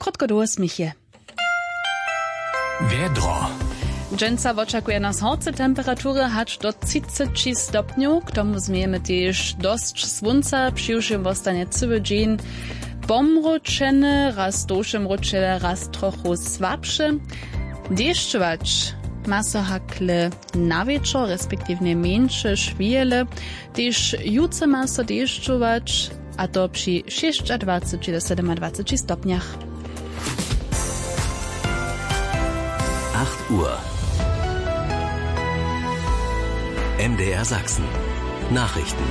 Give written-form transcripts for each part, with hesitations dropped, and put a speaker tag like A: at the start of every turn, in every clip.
A: krótko do 8.
B: Wiedro.
A: Dżęca oczekuje nas horce temperatury hać do 33 stopniów, k tomu zmiejemy też dość słońca, przyjrzym zostanie cały dzień pomroczeny, raz doszym roczele, raz trochu słabszy. Deszczować ma so hakle na wieczór, respektywnie mniejsze szwiele, też jutro ma so deszczować, a to przy 26 do 27 stopniach.
B: 8 Uhr. MDR Sachsen. Nachrichten.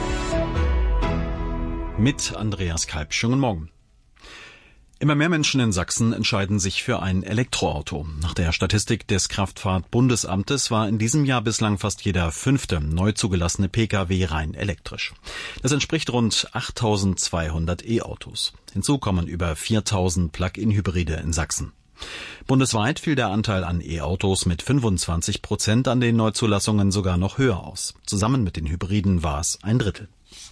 C: Mit Andreas Kalb. Schönen Morgen. Immer mehr Menschen in Sachsen entscheiden sich für ein Elektroauto. Nach der Statistik des Kraftfahrt-Bundesamtes war in diesem Jahr bislang fast jeder 5. neu zugelassene Pkw rein elektrisch. Das entspricht rund 8.200 E-Autos. Hinzu kommen über 4.000 Plug-in-Hybride in Sachsen. Bundesweit fiel der Anteil an E-Autos mit 25% an den Neuzulassungen sogar noch höher aus. Zusammen mit den Hybriden war es ein Drittel.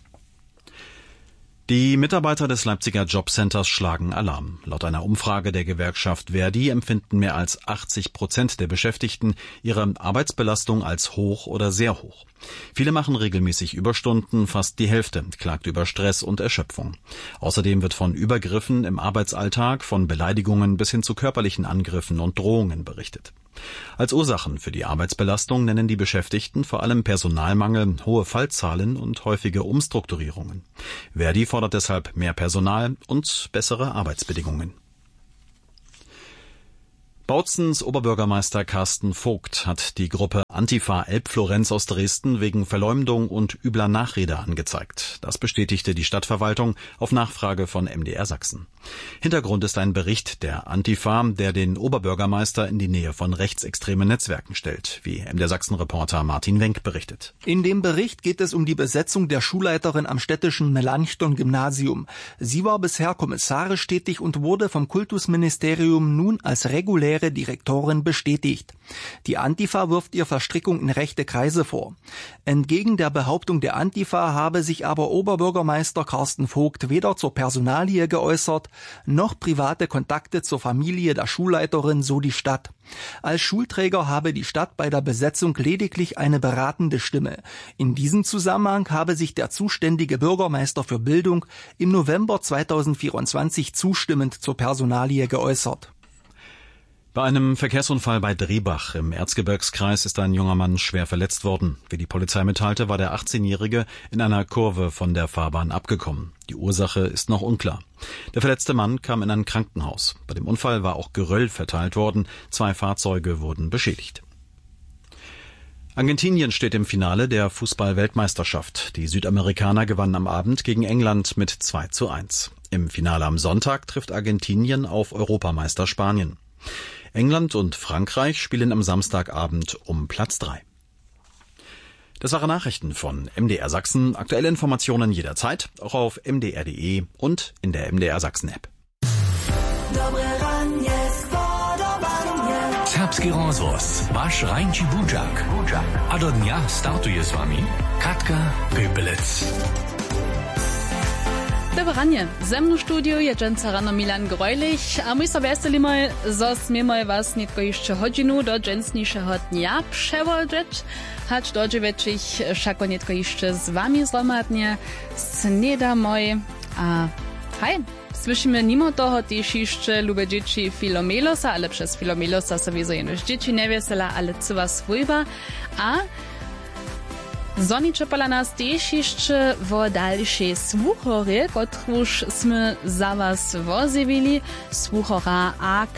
C: Die Mitarbeiter des Leipziger Jobcenters schlagen Alarm. Laut einer Umfrage der Gewerkschaft ver.di empfinden mehr als 80% der Beschäftigten ihre Arbeitsbelastung als hoch oder sehr hoch. Viele machen regelmäßig Überstunden, fast die Hälfte klagt über Stress und Erschöpfung. Außerdem wird von Übergriffen im Arbeitsalltag, von Beleidigungen bis hin zu körperlichen Angriffen und Drohungen berichtet. Als Ursachen für die Arbeitsbelastung nennen die Beschäftigten vor allem Personalmangel, hohe Fallzahlen und häufige Umstrukturierungen. ver.di fordert deshalb mehr Personal und bessere Arbeitsbedingungen. Bautzens Oberbürgermeister Carsten Vogt hat die Gruppe Antifa Elbflorenz aus Dresden wegen Verleumdung und übler Nachrede angezeigt. Das bestätigte die Stadtverwaltung auf Nachfrage von MDR Sachsen. Hintergrund ist ein Bericht der Antifa, der den Oberbürgermeister in die Nähe von rechtsextremen Netzwerken stellt, wie MDR Sachsen-Reporter Martin Wenck berichtet.
D: In dem Bericht geht es um die Besetzung der Schulleiterin am städtischen Melanchthon-Gymnasium. Sie war bisher kommissarisch tätig und wurde vom Kultusministerium nun als reguläre Direktorin bestätigt. Die Antifa wirft ihr Verstrickung in rechte Kreise vor. Entgegen der Behauptung der Antifa habe sich aber Oberbürgermeister Carsten Vogt weder zur Personalie geäußert, noch private Kontakte zur Familie der Schulleiterin, so die Stadt. Als Schulträger habe die Stadt bei der Besetzung lediglich eine beratende Stimme. In diesem Zusammenhang habe sich der zuständige Bürgermeister für Bildung im November 2024 zustimmend zur Personalie geäußert.
C: Bei einem Verkehrsunfall bei Drehbach im Erzgebirgskreis ist ein junger Mann schwer verletzt worden. Wie die Polizei mitteilte, war der 18-Jährige in einer Kurve von der Fahrbahn abgekommen. Die Ursache ist noch unklar. Der verletzte Mann kam in ein Krankenhaus. Bei dem Unfall war auch Geröll verteilt worden. 2 Fahrzeuge wurden beschädigt. Argentinien steht im Finale der Fußball-Weltmeisterschaft. Die Südamerikaner gewannen am Abend gegen England mit 2:1. Im Finale am Sonntag trifft Argentinien auf Europameister Spanien. England und Frankreich spielen am Samstagabend um Platz 3. Das waren Nachrichten von MDR Sachsen. Aktuelle Informationen jederzeit, auch auf mdr.de und in der MDR Sachsen App.
B: Serbski rozvoz, waš Rajnči Buđak. A do dnia startuje s vami Katka Pöpelec.
A: Dobranie, ze mną w studiu je dżęca rano Milan Grojlich, a my sobie weseli mal, zo smiemy was nitko jeszcze godzinu do dżęsniejszego dnia przewodzić, hać do dziewięcich szako nitko jeszcze z wami zgromadnie, snedamoj, a hej, słyszymy mimo toho też jeszcze lubię dzieci Filomelosa, ale przez Filomelosa sobie zajenoś dzieci nie wesela, ale co was wpływa, a Zoniče pola nas też jeszcze o dalszej słuchory, którąż sme za was wozjewili, słuchora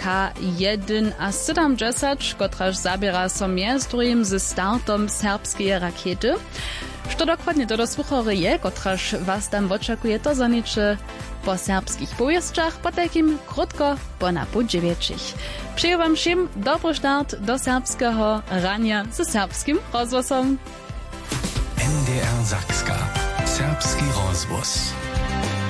A: AK-170, któraż zabiera so między drugim ze startom serbskiej rakiety. Co dokładnie to do słuchory je, któraż was tam oczekuje, to zoniče po serbskich powieszczach, po takim krótko po napu 9. Przyjął wam všim dobry start do serbskiego rania ze serbskim rozgłosom.
B: MDR Sakska. Serbski rozvoz.